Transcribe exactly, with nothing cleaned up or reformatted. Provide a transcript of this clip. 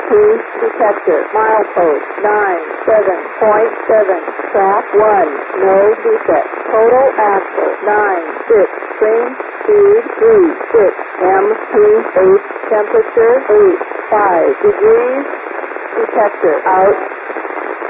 two detector. Milepost nine seven point seven. Track one. No defect. Total axle nine six. Train speed three six. M P eight. Temperature eight five degrees. Detector out.